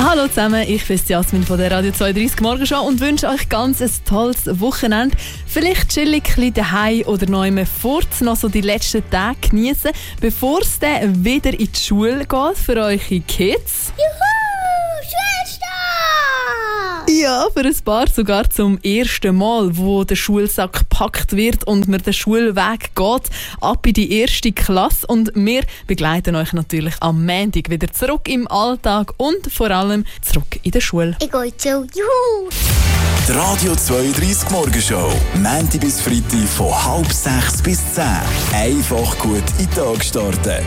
Hallo zusammen, ich bin Jasmin von der Radio 32 Morgenshow und wünsche euch ganz ein tolles Wochenende. Vielleicht chillig ein bisschen daheim oder noch einmal fort, noch so die letzten Tage genießen, bevor es dann wieder in die Schule geht für eure Kids. Juhu, Schulstart! Ja, für ein paar sogar zum ersten Mal, wo der Schulsack gepackt wird und man den Schulweg geht, ab in die erste Klasse. Und wir begleiten euch natürlich am Montag wieder zurück im Alltag und vor allem zurück in der Schule. Ich gehe zu. Juhu! Die Radio 32 Morgenshow. Montag bis Freitag von 5:30 bis 10. Einfach gut in den Tag starten.